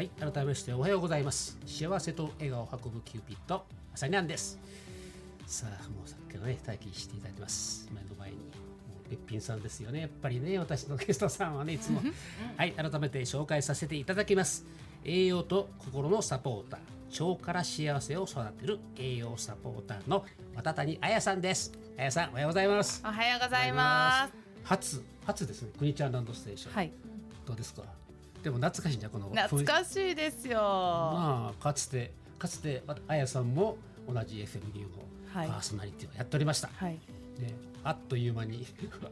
、改めましておはようございます。幸せと笑顔を運ぶキューピッド、あさにゃんです。さあ、もうさっきのね、待機していただいてます。目の前にもうべっぴんさんですよね。やっぱりね、私のゲストさんはね、いつもはい、改めて紹介させていただきます。栄養と心のサポーター、腸から幸せを育てる栄養サポーターの渡谷彩さんです。彩さん、おはようございます。 おはようございます。 初ですね、国ちゃんランドステーション、 はい、 どうですか。でも懐かしいんじゃ、この懐かしいですよ。 まあ、かつて彩さんも同じ FMU のパーソナリティをやっておりました、 はいね、あっという間に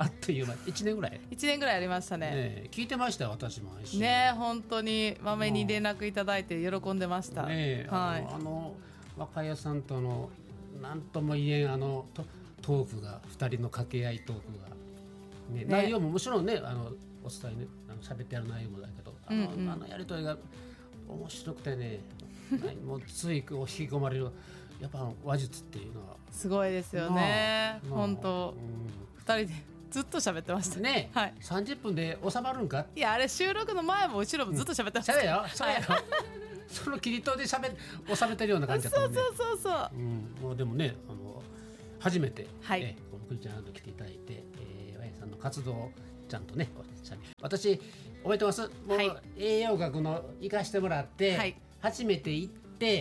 1年ぐらいありましたね。 聞いてましたよ、私もね。本当にまめに連絡いただいて喜んでました、 ね。 はい、 若彩さんとの何とも言えんトークが、2人の掛け合いトークが、ね、内容ももちろんね、お伝えね、喋ってやる内容もだけど、やりとりが面白くてねもうつい引き込まれる、やっぱ話術っていうのはすごいですよね。本当、2人でずっと喋ってましたね、 はい、 30分で収まるんか。 いや、あれ収録の前も後ろもずっと喋ってました、 そうやよ、その切り取りで収めてるような感じだったもんね。そう、もうでもね、初めて、 はい、 このクリちゃんと来ていただいて、彩さんの活動をちゃんとね、私覚えてます。もう、栄養学の行かしてもらって、はい、初めて行って、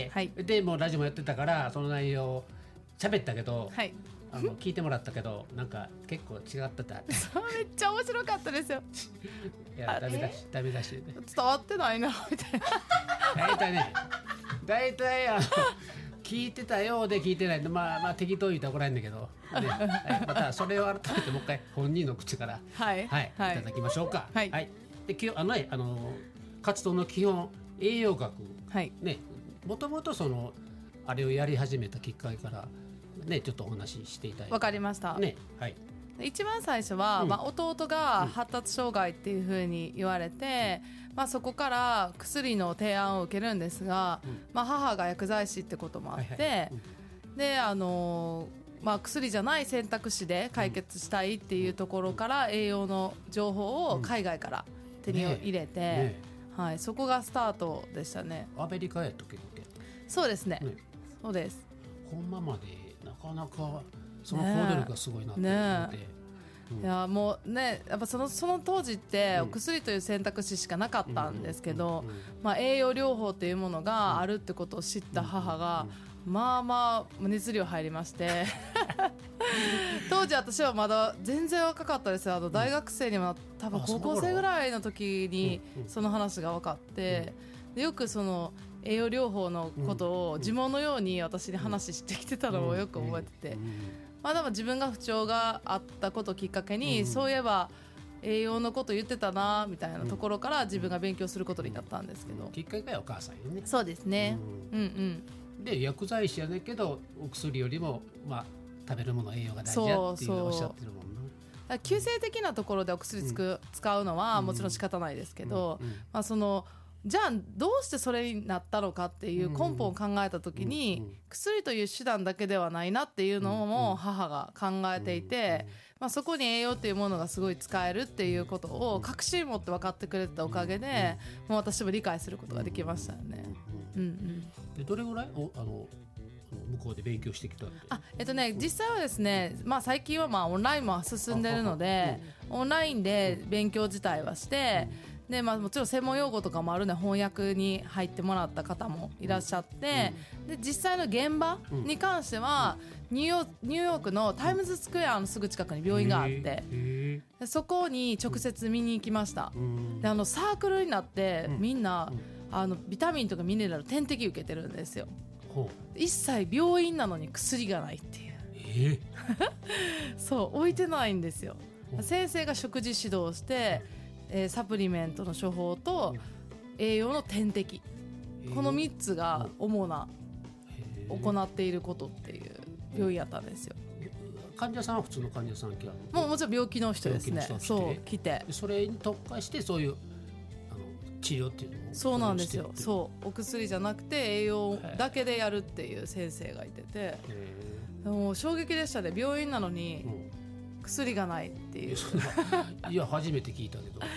はい、でもうラジオもやってたからその内容を喋ったけど、はい、聞いてもらったけど、なんか結構違ってためっちゃ面白かったですよ。 いや、ダメだし、ね、 伝わってないなみたいな。 大体聞いてたようで聞いてない、まあ適当言うたら怒られるんだけど、ね、はい、またそれを改めてもう一回本人の口から、はい、いただきましょうか。はい、で活動の基本、栄養学、ね、もともとあれをやり始めたきっかけからね、ちょっとお話ししていただいて。 わかりました、 ね。はい、 一番最初は、弟が発達障害っていうふうに言われて、そこから薬の提案を受けるんですが、母が薬剤師ってこともあって、で薬じゃない選択肢で解決したいっていうところから栄養の情報を海外から手に入れて、はい、そこがスタートでしたね。 アメリカやったっけ。 そうですね、そうです。 ほんままでなかなかその行動力がすごいなって思って、 いやもうね、やっぱその当時ってお薬という選択肢しかなかったんですけど、栄養療法というものがあるってことを知った母が、熱量入りまして当時私はまだ全然若かったですよ。大学生にも多分高校生ぐらいの時にその話が分かって、でよくその栄養療法のことを呪文のように私に話してきてたのをよく覚えてて、でも自分が不調があったことをきっかけに、そういえば栄養のこと言ってたなみたいなところから自分が勉強することになったんですけど、 きっかけはお母さんよね。 そうですね、 で薬剤師やねんけど、お薬よりも、食べるもの、栄養が大事やっていうのをおっしゃってるもんな。 急性的なところでお薬使うのはもちろん仕方ないですけど、じゃあどうしてそれになったのかっていう根本を考えた時に、薬という手段だけではないなっていうのも母が考えていて、そこに栄養っていうものがすごい使えるっていうことを確信持って分かってくれたおかげで、もう私も理解することができましたよね。 でどれぐらい向こうで勉強してきたって。 実際はですね、最近はオンラインも進んでるので、オンラインで勉強自体はして、でもちろん専門用語とかもあるので翻訳に入ってもらった方もいらっしゃって、で実際の現場に関しては、ニューヨークのタイムズスクエアのすぐ近くに病院があって、でそこに直接見に行きました。でサークルになってみんなビタミンとかミネラル点滴受けてるんですよ。一切病院なのに薬がないっていう、そう置いてないんですよ。先生が食事指導して、サプリメントの処方と栄養の点滴、この3つが主な行っていることっていう病院やったんですよ。 患者さんは普通の患者さん来たもちろん病気の人ですね。そう来て、 それに特化してそういう治療っていうのを。 そうなんですよ。そうお薬じゃなくて栄養だけでやるっていう先生がいてて、もう衝撃でしたね。病院なのに薬がないっていう、 いや初めて聞いたけど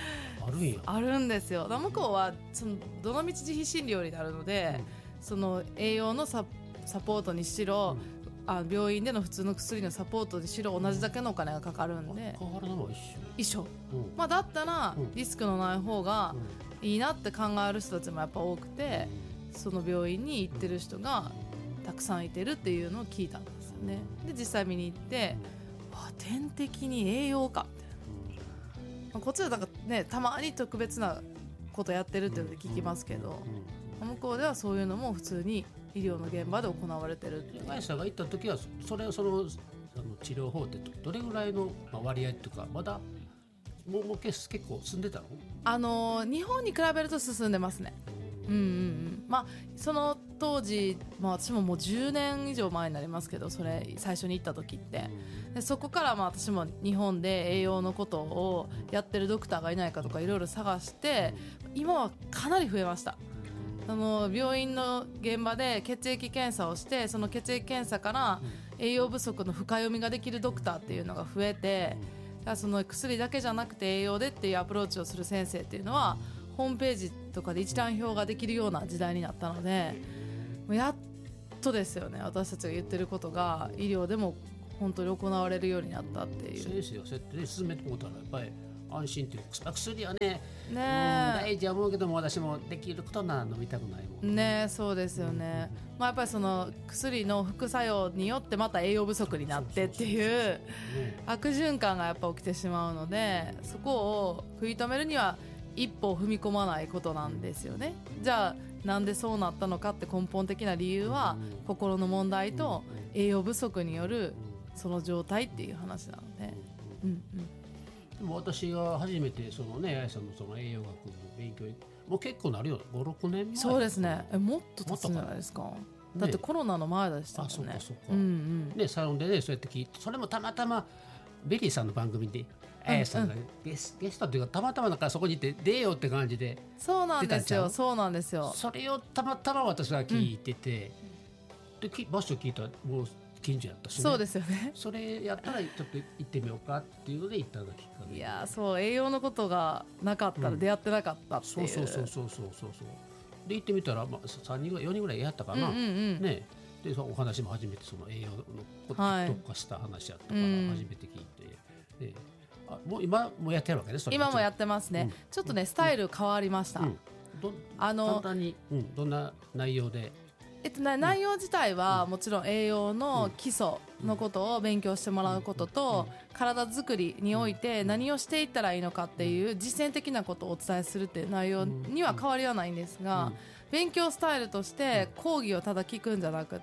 あるんや。 あるんですよ。だから向こうはそのどの道自費診療になるので、その栄養のサポートにしろ、病院での普通の薬のサポートにしろ同じだけのお金がかかるんで、 変わるのも一緒。 まあ、だったらリスクのない方がいいなって考える人たちもやっぱ多くて、その病院に行ってる人がたくさんいてるっていうのを聞いたんですよね。で実際見に行って、点滴に栄養かみたいな、こっちはなんかねたまに特別なことやってるっていうので聞きますけど、向こうではそういうのも普通に医療の現場で行われてるっていう。 林さんが行った時はその治療法ってどれぐらいの割合っていうか、まだもう結構進んでたの？ 日本に比べると進んでますね。まあその当時、私ももう10年以上前になりますけど、それ最初に行った時ってで、そこから私も日本で栄養のことをやってるドクターがいないかとかいろいろ探して、今はかなり増えました。病院の現場で血液検査をして、その血液検査から栄養不足の深読みができるドクターっていうのが増えて、その薬だけじゃなくて栄養でっていうアプローチをする先生っていうのはホームページとかで一覧表ができるような時代になったので、やっとですよね、私たちが言ってることが医療でも本当に行われるようになったっていう。 先生はそうやって進めてもらったらやっぱり安心っていうか、薬はね大事は思うけども、私もできることなら飲みたくないもんね。そうですよね。やっぱりその薬の副作用によってまた栄養不足になってっていう悪循環がやっぱ起きてしまうので、そこを食い止めるには一歩踏み込まないことなんですよね。じゃあなんでそうなったのかって根本的な理由は心の問題と栄養不足によるその状態っていう話なので、 でも私が初めてそのね、八重さんのその栄養学の勉強もう結構なるよ、5、6年前。 そうですね。もっと経つんじゃないですか。だってコロナの前でしたもんね。 そうかね、サロンでねそうやって聞いて、それもたまたまベリーさんの番組で八重さんがゲストっていうか、たまたまなんかそこにいて出ようって感じで。 そうなんですよ。そうなんですよ。 それをたまたま私が聞いてて、で場所聞いたらもう近所やったしね。 そうですよね。 それやったらちょっと行ってみようかっていうので行ったのがきっかけ。 いやそう、栄養のことがなかったら出会ってなかったっていう。 そうで行ってみたら、3人ぐらい4人ぐらいやったかな、ね。でそのお話も初めてその栄養のことに特化した話やったから初めて聞いて、もう今もやってるわけね。それ今もやってますね。ちょっとねスタイル変わりました。 簡単に、どんな内容で？ 内容自体はもちろん栄養の基礎のことを勉強してもらうことと、体づくりにおいて何をしていったらいいのかっていう実践的なことをお伝えするっていう内容には変わりはないんですが、勉強スタイルとして講義をただ聞くんじゃなくって、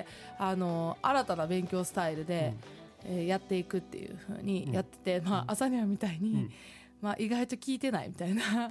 新たな勉強スタイルで、やっていくっていう風にやってて、朝にはみたいに、意外と聞いてないみたいな。いいん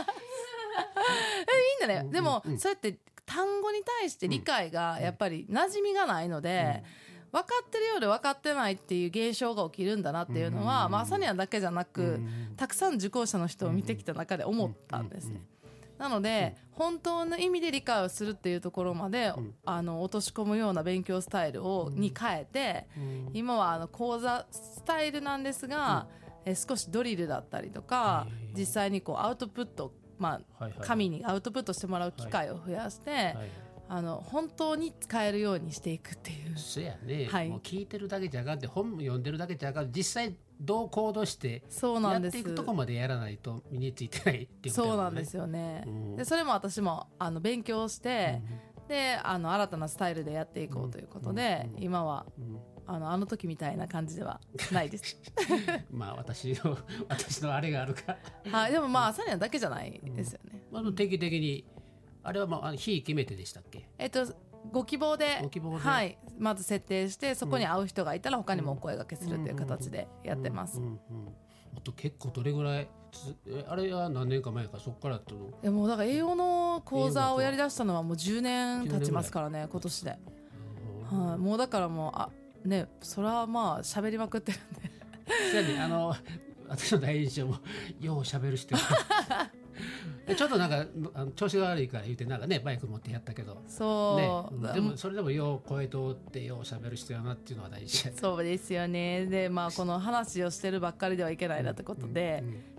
だね。でもそうやって単語に対して理解がやっぱり馴染みがないので、分かってるようで分かってないっていう現象が起きるんだなっていうのは、朝にはだけじゃなく、たくさん受講者の人を見てきた中で思ったんですね。なので本当の意味で理解をするっていうところまで、落とし込むような勉強スタイルに変えて、今は講座スタイルなんですが、少しドリルだったりとか、実際にこうアウトプット、紙にアウトプットしてもらう機会を増やして、本当に使えるようにしていくっていう。 そうやね、もう聞いてるだけじゃあかんって、本読んでるだけじゃあかん、実際どう行動してやっていくとこまでやらないと身についてないっていうことだよね。 そうなんですよね。でそれも私も勉強して、で新たなスタイルでやっていこうということで、今はあの時みたいな感じではないです私のあれがあるかでも朝にはだけじゃないですよね。 定期的にあれは日決めてでしたっけ？ ご希望で、まず設定して、そこに会う人がいたら他にもお声掛けするという形でやってます。 あと結構どれぐらいあれは何年か前か、そこからっての？ もうだから栄養の講座をやりだしたのはもう10年経ちますからね、今年で。もうだからもうね、それは喋りまくってるんで。 そうやね、私の第一印象もよう喋る人ちょっとなんか調子が悪いから言うてなんかねバイク持ってやったけど、でもそれでもよう声通ってよう喋る人やなっていうのは大事や。 そうですよね。でこの話をしてるばっかりではいけないなってことで、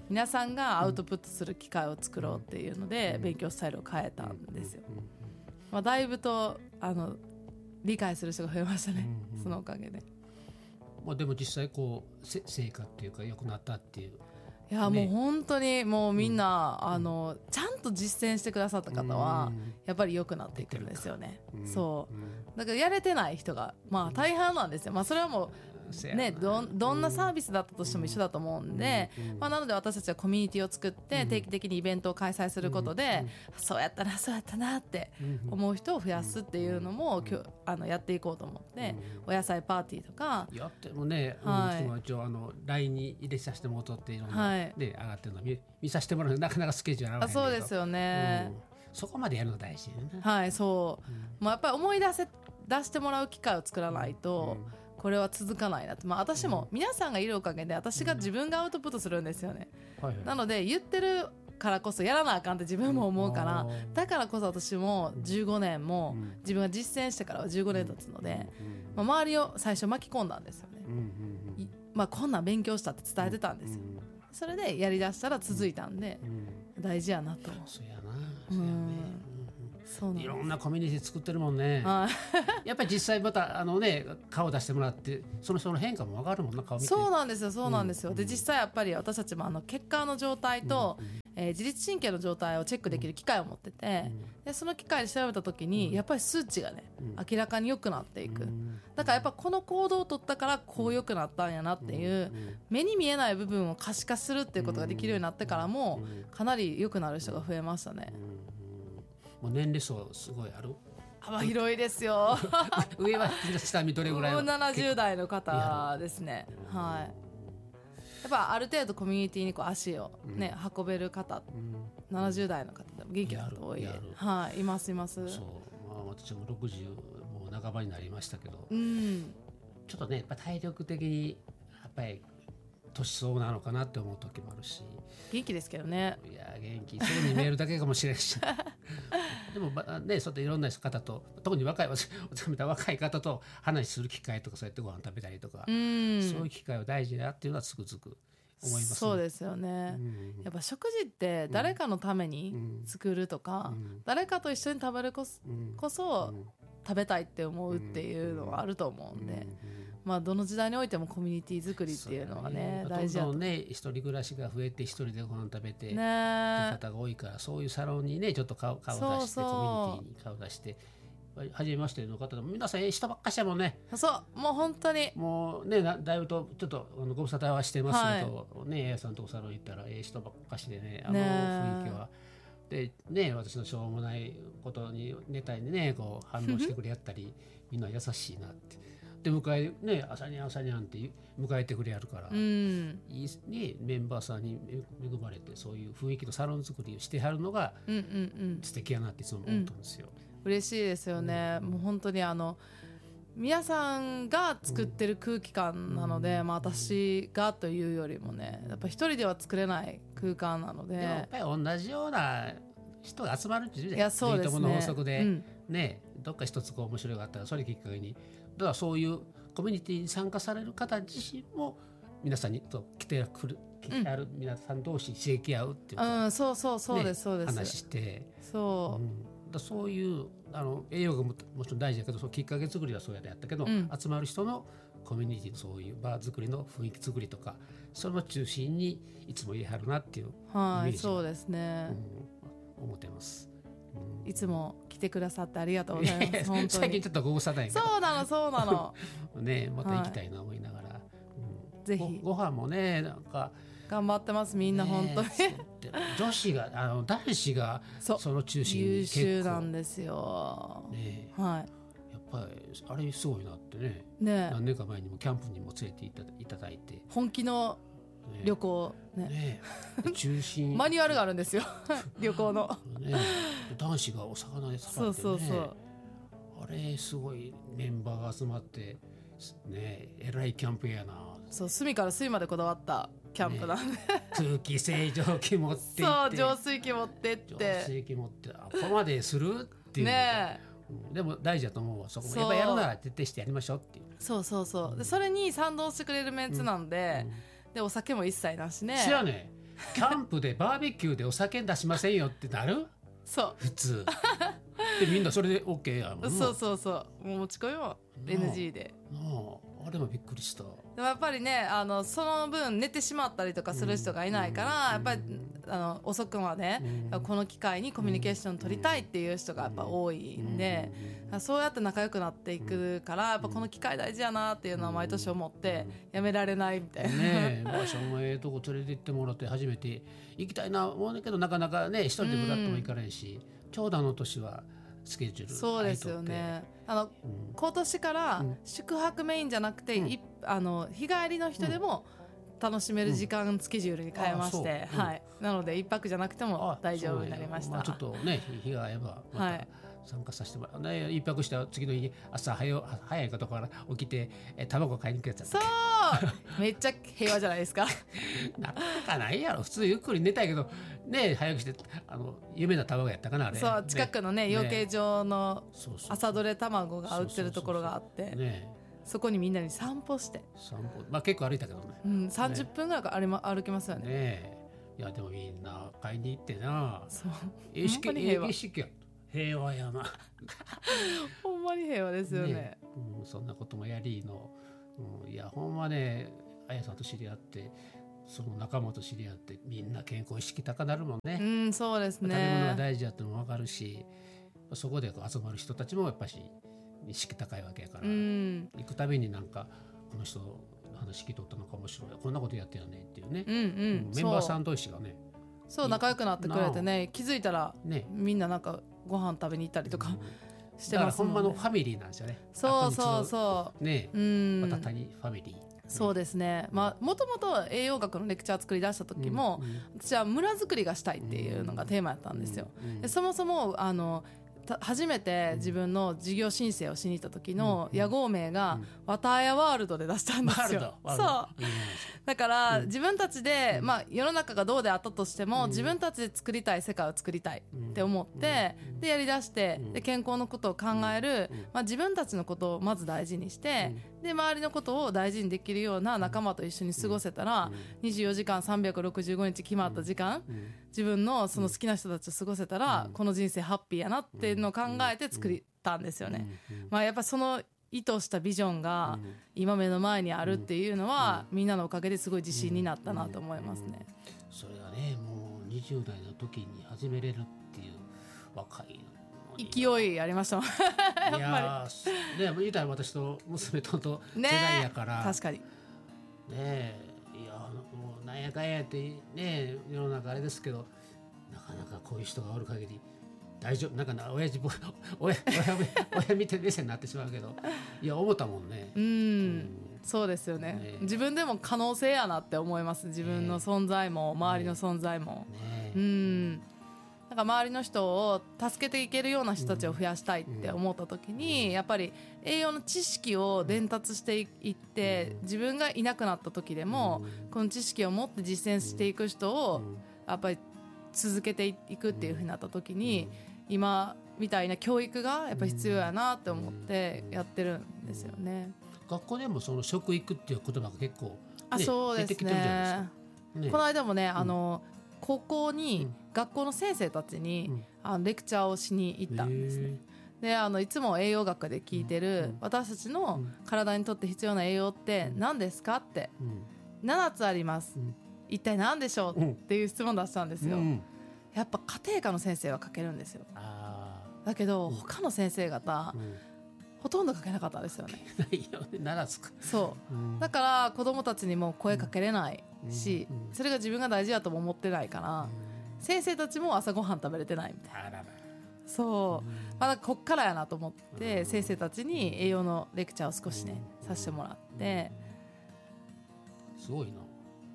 皆さんがアウトプットする機会を作ろうっていうので勉強スタイルを変えたんですよ。まあ、だいぶと理解する人が増えましたね、そのおかげで。 まあ、でも実際こう成果っていうか良くなったっていう。 いや、もう本当にもうみんな、ちゃんと実践してくださった方はやっぱり良くなっていくんですよね。そうだからやれてない人がまあ大半なんですよ。まあそれはもうね、どんなサービスだったとしても一緒だと思うんで、まあ、なので私たちはコミュニティを作って定期的にイベントを開催することで、そうやったなそうやったなって思う人を増やすっていうのもやっていこうと思って、お野菜パーティーとかやってもね、一応LINE に入れさせてもらっていろんな、ね、上がってるのを 見させてもらうのなかなかスケジュール合わないんだけど。 そうですよね、 そこまでやるの大事よね。 はい、そう、もうやっぱり思い出してもらう機会を作らないと、これは続かないなって、まあ、私も皆さんがいるおかげで私が自分がアウトプットするんですよね、なので言ってるからこそやらなあかんって自分も思うから、だからこそ私も15年も自分が実践してからは15年経つので、まあ、周りを最初巻き込んだんですよね、まあ、こんなん勉強したって伝えてたんですよ。それでやりだしたら続いたんで、大事やなと。 そうやな、そうやね、 そうなんです。 いろんなコミュニティ作ってるもんね。やっぱり実際また顔出してもらってその人の変化も分かるもんな、顔見て。そうなんですよ、 そうなんですよ。で実際やっぱり私たちも血管の状態と、自律神経の状態をチェックできる機械を持ってて、でその機械で調べた時に、やっぱり数値がね、明らかに良くなっていく。だからやっぱこの行動を取ったからこう良くなったんやなっていう、目に見えない部分を可視化するっていうことができるようになってからも、かなり良くなる人が増えましたね。 もう年齢層すごいある。 幅広いですよ。 上は下見どれぐらい ？70代の方ですね。はい。やっぱある程度コミュニティにこう足をね、運べる方、70代の方でも元気な方多い。はい、いますいます。 そう、まあ私も60もう半ばになりましたけど、ちょっとねやっぱ体力的にやっぱり年相なのかなって思う時もあるし。 元気ですけどね。 いや元気そうに見えるだけかもしれないし。でもね、そうやっていろんな方と、特に若い方と話する機会とか、そうやってご飯食べたりとか、そういう機会は大事だっていうのはつくづく思いますね。 そうですよね、やっぱ食事って誰かのために作るとか、誰かと一緒に食べるこそ食べたいって思うっていうのはあると思うんで、まあ、どの時代においてもコミュニティ作りっていうのはね、大事だと。 どんどんね一人暮らしが増えて一人でご飯食べてっていう方が多いから、そういうサロンにねちょっと顔出して、コミュニティに顔出して、初めましての方でも皆さん人ばっかしやもんね。 そうもう本当にもうね、だいぶとちょっとご無沙汰はしてますけど、ね、Aさんとこサロン行ったら人ばっかしでね、雰囲気はでね、私のしょうもないことにネタにねこう反応してくれやったりみんな優しいなってでね、朝にゃんって迎えてくれやるから、いいね、メンバーさんに恵まれてそういう雰囲気のサロン作りをしてはるのが素敵やなっていつも思ったんですよ。 嬉しいですよね、もう本当に皆さんが作ってる空気感なので、まあ、私がというよりもね、やっぱ一人では作れない空間なので、 でもやっぱり同じような人が集まるっていうじゃない。 いやそうですね、 の法則で、ね、どっか一つこう面白かったらそれきっかけに、だからそういうコミュニティに参加される方自身も皆さんにと来てくる皆さん同士刺激合うっていうか、 そうですそうです、 話してそうそういう栄養が もちろん大事だけど、そのきっかけ作りはそうやったけど、集まる人のコミュニティのそういうバー作りの雰囲気作りとか、それを中心にいつも言い張るなっていうイメージそうですね、 思ってます。 いつも来てくださってありがとうございます。本当に最近ちょっとご無沙汰やけど、 そうなのね、また行きたいな思いながら、 ぜひご飯もね、なんか頑張ってますみんな、本当に女子が男子がその中心に優秀なんですよ、はい、 やっぱりあれすごいなってね、何年か前にもキャンプにも連れていただいて、 本気の旅行中心マニュアルがあるんですよ旅行の、 男子がお魚でさばいてね、あれすごいメンバーが集まってね、えらいキャンプやな。 そう、隅から隅までこだわったキャンプなんで、 空気清浄機持って行って、そう浄水器持ってって浄水器持ってここまでするっていうでも大事だと思うわ。そこもやっぱやるなら徹底してやりましょうっていう。 そうでそれに賛同してくれるメンツなんで、でお酒も一切なしね。 知らねキャンプでバーベキューでお酒出しませんよってなるそう普通でみんなそれで OK やもん。 そうそうそう、もう持ち込みも NG で。 あれもびっくりした。 でもやっぱりねその分寝てしまったりとかする人がいないから、やっぱり遅くまで、この機会にコミュニケーション取りたいっていう人がやっぱ多いんで、そうやって仲良くなっていくからやっぱこの機会大事やなっていうのは毎年思ってやめられないみたいな。 ねえ、ばあちゃんもええとこ連れて行ってもらって初めて行きたいな思うんだけどなかなかね一人でブラッとも行かないし、ちょうどあの年はスケジュールそうですよね。今年から宿泊メインじゃなくて、日帰りの人でも楽しめる時間スケジュールに変えまして、はい、なので一泊じゃなくても大丈夫になりました。 ちょっとね日が合えばまた参加させてもらう、ね、一泊した次の日朝早いことから起きて卵買いに行くやつやったっけ。そうめっちゃ平和じゃないですかなかなかないやろ普通ゆっくり寝たいけどね早くして有名な卵やったかなあれ。 そう近くのね養鶏場の朝どれ卵が売ってるところがあってそこにみんなに散歩してまあ結構歩いたけどね、 30分ぐらい歩きますよね。 いやでもみんな買いに行ってな。 そう意識や平和やなほんまに平和ですよ ね、 そんなこともやりの、いやほんまねあやさんと知り合ってその仲間と知り合ってみんな健康意識高なるもんね。 そうですね。 食べ物が大事やってのも分かるしそこで集まる人たちもやっぱし意識高いわけやから、行くたびになんかこの人の話聞き取ったのか面白いこんなことやってるよねっていうね、メンバーさん同士がねそう仲良くなってくれてね気づいたら、みんななんかご飯食べに行ったりとか、してますもんね。 だからほんまのファミリーなんですよね。 そうそうそうねまた谷ファミリー、 そうですね。もともと栄養学のレクチャー作り出した時も、私は村づくりがしたいっていうのがテーマやったんですよ。でそもそも初めて自分の事業申請をしに行った時の屋号名がわたやワールドで出したんですよ。そうだから自分たちで、世の中がどうであったとしても、自分たちで作りたい世界を作りたいって思って、でやりだして、で健康のことを考える、自分たちのことをまず大事にして、で周りのことを大事にできるような仲間と一緒に過ごせたら、24時間365日決まった時間、自分のその好きな人たちと過ごせたら、この人生ハッピーやなっていうのを考えて作ったんですよね。やっぱその意図したビジョンが今目の前にあるっていうのは、みんなのおかげですごい自信になったなと思いますね。 それがねもう20代の時に始めれるっていう若い勢いありましたもんいやね言うたら私と娘と世代やから、 確かにねいやもうなんやかんやってね世の中あれですけど、なかなかこういう人がおる限り大丈夫なんかな親見て目線になってしまうけど、いや思ったもんね。 そうですよね。自分でも可能性やなって思います。自分の存在も周りの存在も、なんか周りの人を助けていけるような人たちを増やしたいって思った時に、やっぱり栄養の知識を伝達していって、自分がいなくなった時でもこの知識を持って実践していく人をやっぱり続けていくっていう風になった時に、今みたいな教育がやっぱ必要やなって思ってやってるんですよね。 学校でもその食育っていう言葉が結構、 そうですね、 出てきてるじゃないですか。 この間もね、高校に学校の先生たちに、レクチャーをしに行ったんですね。でいつも栄養学で聞いてる、私たちの体にとって必要な栄養って何ですかって、7つあります、一体何でしょう、っていう質問出したんですよ。やっぱ家庭科の先生は書けるんですよ。だけど他の先生方、ほとんど書けなかったですよね。 7つか。そう、 だから子供たちにも声かけれないし、それが自分が大事だとも思ってないから、先生たちも朝ごはん食べれてないみたいな。そう、まだこっからやなと思って、先生たちに栄養のレクチャーを少しねさせてもらって、 すごいな。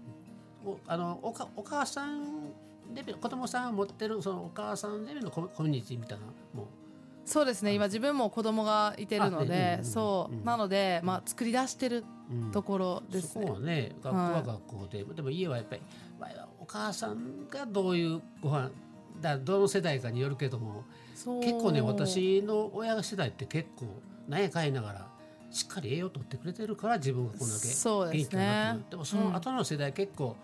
お母さんレベル、子供さんが持ってるそのお母さんレベルのコミュニティみたいなもう。 そうですね、今自分も子供がいてるので、なので、作り出してるところですね。 そこはね、学校は学校で、でも家はやっぱりお母さんがどういうご飯どの世代かによるけども、結構ね私の親世代って結構何やかんやながらしっかり栄養とってくれてるから自分がこんだけ元気になってる。でもその後の世代結構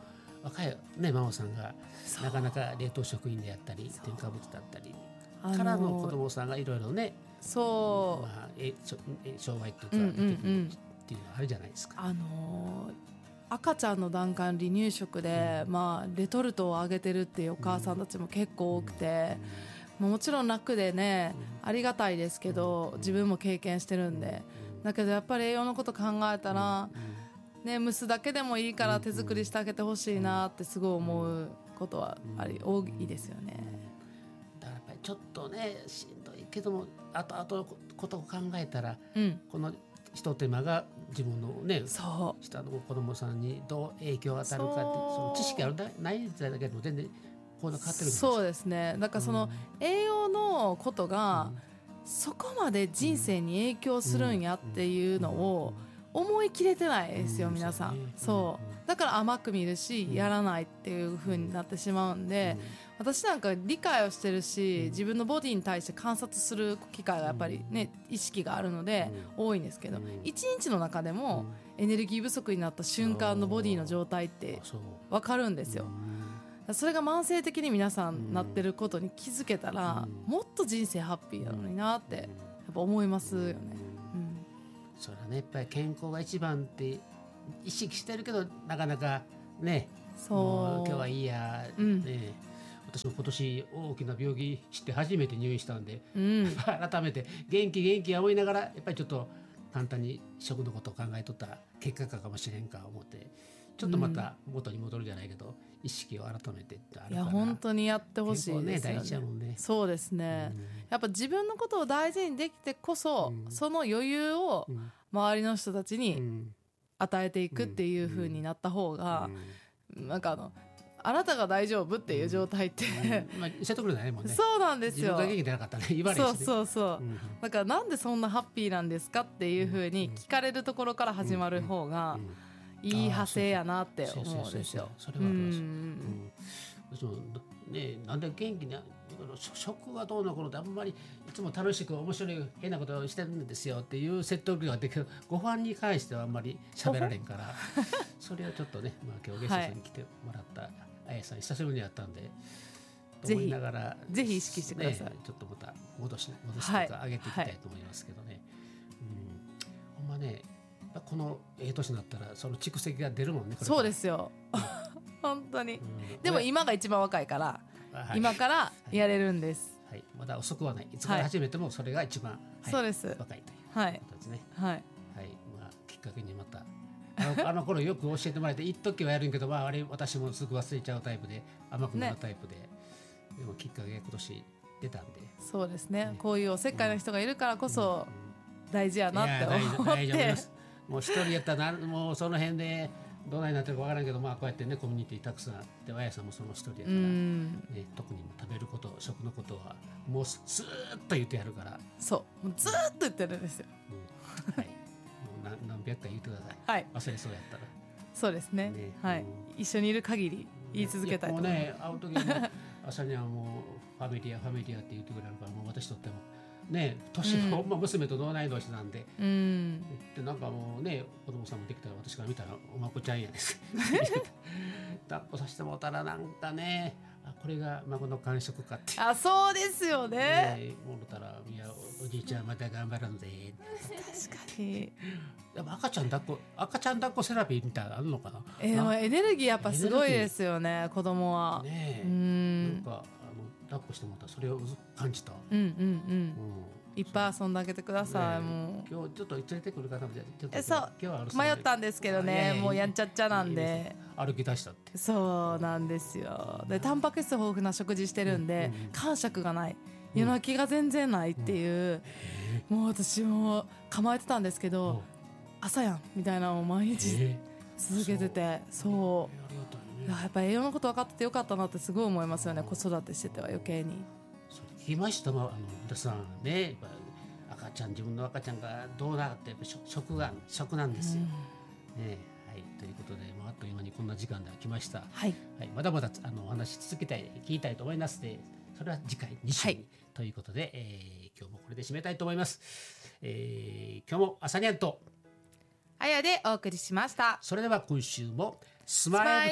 若いねママさんがなかなか冷凍食品であったり添加物だったりからの子供さんがいろいろねそう、 まあ、障害というか出てくるっていうのはあるじゃないですか。 赤ちゃんの段階の離乳食で、まあ、レトルトをあげてるっていうお母さんたちも結構多くて、もちろん楽でね、ありがたいですけど、自分も経験してるんで、だけどやっぱり栄養のこと考えたら、ね、蒸すだけでもいいから手作りしてあげてほしいなってすごい思うことは多いですよね。 だからやっぱりちょっとねしんどいけども後々のことを考えたら、この一手間が自分のね下の子供さんにどう影響を与えるかってその知識あるないだけでも全然こういうの変わってるんですよ。 そうですね。だからその栄養のことがそこまで人生に影響するんやっていうのを思い切れてないですよ、皆さん。そうだから甘く見るしやらないっていう風になってしまうんで、私なんか理解をしてるし自分のボディに対して観察する機会がやっぱりね意識があるので多いんですけど、一日の中でもエネルギー不足になった瞬間のボディの状態って分かるんですよ。それが慢性的に皆さんなってることに気づけたらもっと人生ハッピーなのになってやっぱ思いますよね。 それはねやっぱり健康が一番って意識してるけどなかなかねもう今日はいいや、ね私も今年大きな病気して初めて入院したんで、改めて元気思いながらやっぱりちょっと簡単に食のことを考えとった結果かもしれんか思ってちょっとまた元に戻るじゃないけど、意識を改めてってあるから、いや本当にやってほしいですよね。 大事やもんね。 そうですね、やっぱ自分のことを大事にできてこそ、その余裕を周りの人たちに与えていくっていう風になった方が、なんかあなたが大丈夫っていう状態って、 説得力ないもんね。 そうなんですよ。 自分が元気でなかったら言われるしね。 そう、だからなんでそんなハッピーなんですかっていう風に聞かれるところから始まる方がいい派生やなって思うんですよ。 それはあります。私もね、なんで元気に食がどうのこうのってあんまりいつも楽しく面白い変なことをしてるんですよっていう説得力があってけど、ご飯に関してはあんまり喋られんからそれをちょっとね、今日ゲストさんに来てもらったあやさん久しぶりにやったんで思いながらぜひ意識してください。 ちょっとまた戻してとか上げていきたいと思いますけどね。ほんまねこの年になったらその蓄積が出るもんね。 そうですよ本当に、でも今が一番若いから、今からやれるんです、 まだ遅くはない。いつから始めてもそれが一番、 そうです、 若いということですね。きっかけにまたあの頃よく教えてもらえて一時はやるんけど、あれ私もすぐ忘れちゃうタイプで甘くなるタイプで、でもきっかけが今年出たんで。 そうですね、こういうおせっかいの人がいるからこそ大事やなって思って、 もう一人やったらもうその辺でどないなってるか分からんけど、こうやってねコミュニティたくさんあって、あやさんもその一人やから、特に食べること食のことはもうずーっと言ってやるから。 そうもうずーっと言ってるんですよ。 もう何百回言ってください。忘れそうやったら。 そうですね。一緒にいる限り言い続けたいと思います。 もうね、会う時も朝にはもうファミリアって言ってくれるから、もう私とってもね、年ほんま娘と同い年なんで、でなんかもうね、子供さんもできたら私から見たらおまこちゃんやです抱っこさせてもらったらなんかね、これが孫の感触かって。 そうですよね。 もろたらいやおじいちゃんまた頑張るんで。 確かに。 やっぱ赤ちゃん抱っこセラピーみたいなのあるのかな。 エネルギーやっぱすごいですよね、子供は。 なんか抱っこしてもらったらそれを感じた。 いっぱい遊んであげてください。もう今日ちょっと連れてくる方もちょっとそう迷ったんですけどね、もうやんちゃっちゃなんで歩き出したって。 そうなんですよ。でタンパク質豊富な食事してるんで間食がない、夜泣きが全然ないっていう、もう私も構えてたんですけど、朝やんみたいなのを毎日続けてて、そうやっぱ栄養のこと分かっててよかったなってすごい思いますよね。子育てしてては余計に。 聞きましたもん、皆さんね、赤ちゃん自分の赤ちゃんがどうなってやっぱ食なんですよ、ということで、あっという間にこんな時間が来ました。まだまだお話続けたい聞きたいと思いますので、それは次回2週に、ということで、今日もこれで締めたいと思います。今日も朝にゃんとあやでお送りしました。 それでは今週もスマイル